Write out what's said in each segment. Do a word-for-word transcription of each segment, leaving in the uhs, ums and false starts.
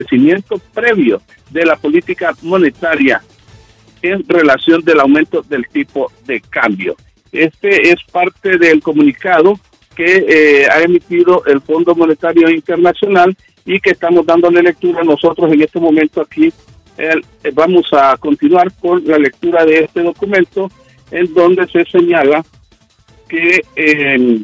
crecimiento previo de la política monetaria en relación del aumento del tipo de cambio. Este es parte del comunicado que eh, ha emitido el Fondo Monetario Internacional y que estamos dándole lectura nosotros en este momento aquí. Eh, vamos a continuar con la lectura de este documento, en donde se señala que eh,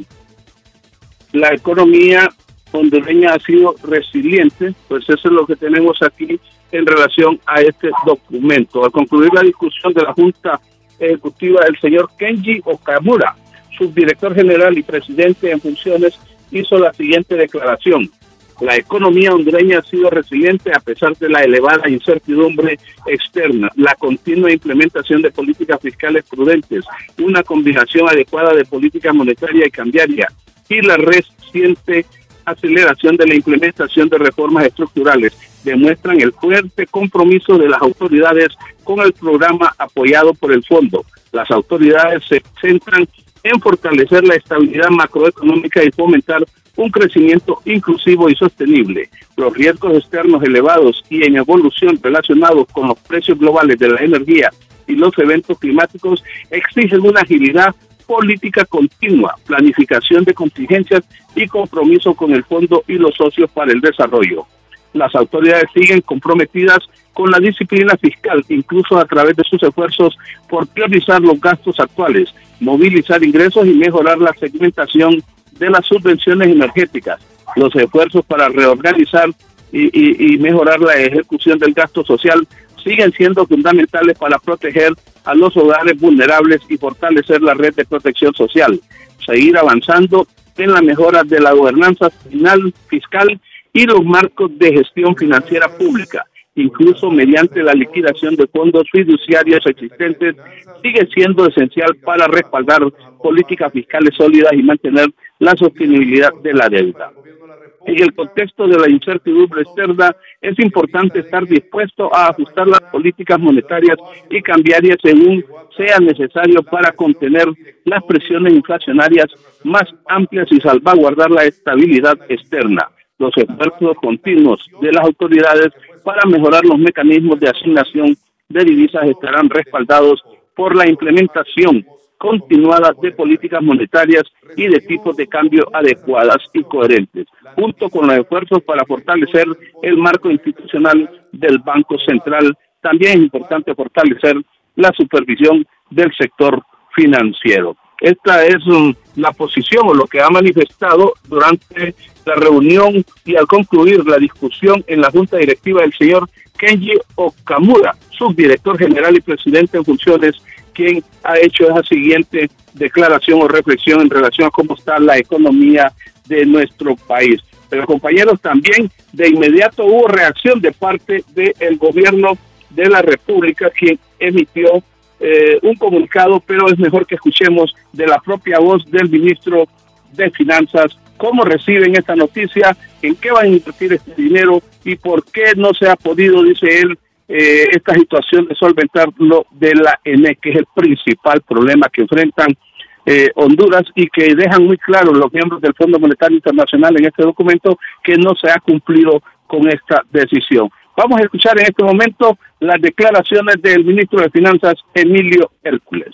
la economía hondureña ha sido resiliente. Pues eso es lo que tenemos aquí en relación a este documento. Al concluir la discusión de la Junta Ejecutiva, el señor Kenji Okamura, subdirector general y presidente en funciones, hizo la siguiente declaración: la economía hondureña ha sido resiliente a pesar de la elevada incertidumbre externa, la continua implementación de políticas fiscales prudentes, una combinación adecuada de política monetaria y cambiaria y la reciente aceleración de la implementación de reformas estructurales demuestran el fuerte compromiso de las autoridades con el programa apoyado por el fondo. Las autoridades se centran en fortalecer la estabilidad macroeconómica y fomentar un crecimiento inclusivo y sostenible. Los riesgos externos elevados y en evolución relacionados con los precios globales de la energía y los eventos climáticos exigen una agilidad política continua, planificación de contingencias y compromiso con el fondo y los socios para el desarrollo. Las autoridades siguen comprometidas con la disciplina fiscal, incluso a través de sus esfuerzos por priorizar los gastos actuales, movilizar ingresos y mejorar la segmentación de las subvenciones energéticas. Los esfuerzos para reorganizar y, y, y mejorar la ejecución del gasto social siguen siendo fundamentales para proteger a los hogares vulnerables y fortalecer la red de protección social. Seguir avanzando en la mejora de la gobernanza final, fiscal y los marcos de gestión financiera pública, incluso mediante la liquidación de fondos fiduciarios existentes, sigue siendo esencial para respaldar políticas fiscales sólidas y mantener la sostenibilidad de la deuda. En el contexto de la incertidumbre externa, es importante estar dispuesto a ajustar las políticas monetarias y cambiarias según sea necesario para contener las presiones inflacionarias más amplias y salvaguardar la estabilidad externa. Los esfuerzos continuos de las autoridades para mejorar los mecanismos de asignación de divisas estarán respaldados por la implementación continuada de políticas monetarias y de tipos de cambio adecuadas y coherentes, junto con los esfuerzos para fortalecer el marco institucional del Banco Central. También es importante fortalecer la supervisión del sector financiero. Esta es um, la posición o lo que ha manifestado durante la reunión y al concluir la discusión en la Junta Directiva el señor Kenji Okamura, subdirector general y presidente en funciones, quien ha hecho esa siguiente declaración o reflexión en relación a cómo está la economía de nuestro país. Pero compañeros, también de inmediato hubo reacción de parte del gobierno de la República, quien emitió eh, un comunicado, pero es mejor que escuchemos de la propia voz del ministro de Finanzas cómo reciben esta noticia, en qué van a invertir este dinero y por qué no se ha podido, dice él, Eh, esta situación de solventar lo de la E N E, que es el principal problema que enfrentan eh, Honduras y que dejan muy claro los miembros del Fondo Monetario Internacional en este documento que no se ha cumplido con esta decisión. Vamos a escuchar en este momento las declaraciones del ministro de Finanzas, Emilio Hércules.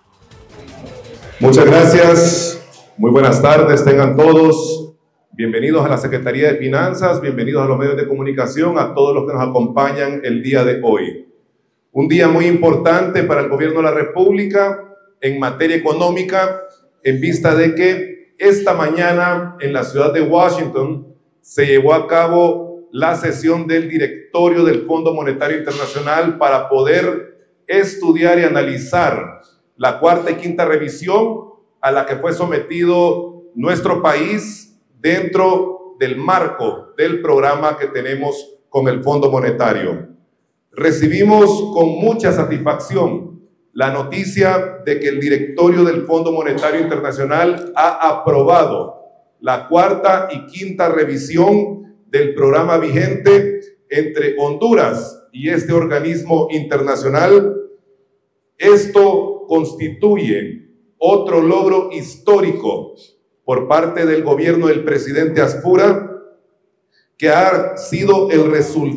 Muchas gracias, muy buenas tardes, tengan todos. Bienvenidos a la Secretaría de Finanzas, bienvenidos a los medios de comunicación, a todos los que nos acompañan el día de hoy. Un día muy importante para el Gobierno de la República en materia económica, en vista de que esta mañana en la ciudad de Washington se llevó a cabo la sesión del directorio del Fondo Monetario Internacional para poder estudiar y analizar la cuarta y quinta revisión a la que fue sometido nuestro país dentro del marco del programa que tenemos con el Fondo Monetario. Recibimos con mucha satisfacción la noticia de que el directorio del Fondo Monetario Internacional ha aprobado la cuarta y quinta revisión del programa vigente entre Honduras y este organismo internacional. Esto constituye otro logro histórico por parte del gobierno del presidente Azpura, que ha sido el resultado